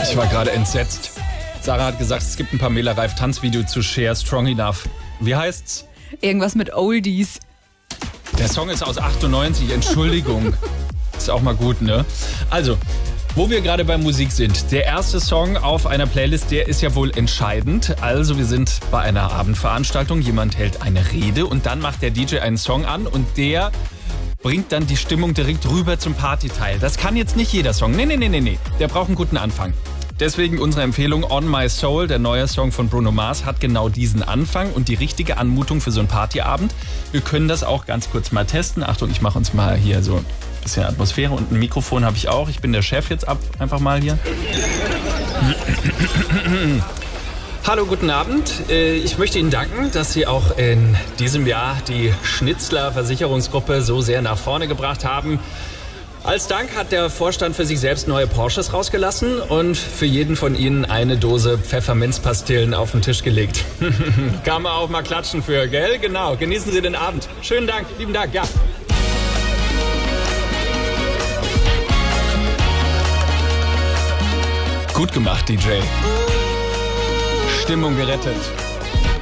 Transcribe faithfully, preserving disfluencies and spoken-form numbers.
Ich war gerade entsetzt. Sarah hat gesagt, es gibt ein Pamela Reif Tanzvideo zu Cher, Strong Enough. Wie heißt's? Irgendwas mit Oldies. Der Song ist aus achtundneunzig, Entschuldigung. Ist auch mal gut, ne? Also, wo wir gerade bei Musik sind. Der erste Song auf einer Playlist, der ist ja wohl entscheidend. Also, wir sind bei einer Abendveranstaltung. Jemand hält eine Rede und dann macht der D J einen Song an und der bringt dann die Stimmung direkt rüber zum Partyteil. Das kann jetzt nicht jeder Song. Nee, nee, nee, nee, nee. Der braucht einen guten Anfang. Deswegen unsere Empfehlung On My Soul, der neue Song von Bruno Mars, hat genau diesen Anfang und die richtige Anmutung für so einen Partyabend. Wir können das auch ganz kurz mal testen. Achtung, ich mache uns mal hier so ein bisschen Atmosphäre und ein Mikrofon habe ich auch. Ich bin der Chef jetzt ab, einfach mal hier. Hallo, guten Abend. Ich möchte Ihnen danken, dass Sie auch in diesem Jahr die Schnitzler Versicherungsgruppe so sehr nach vorne gebracht haben. Als Dank hat der Vorstand für sich selbst neue Porsches rausgelassen und für jeden von Ihnen eine Dose Pfefferminzpastillen auf den Tisch gelegt. Kann man auch mal klatschen für, gell? Genau. Genießen Sie den Abend. Schönen Dank. Lieben Dank. Ja. Gut gemacht, D J. Stimmung gerettet.